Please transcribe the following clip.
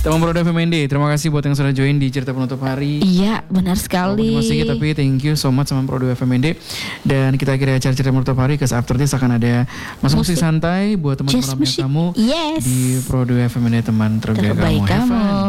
Teman Pro FMND, terima kasih buat yang sudah join di cerita penutup hari. Iya, benar sekali. Tapi thank you so much sama Pro FMND. Dan kita akhiri acara cerita penutup hari, ke after this akan ada musik santai buat teman-teman kamu Yes. di Pro FMND, teman terbaik kamu. Kamu.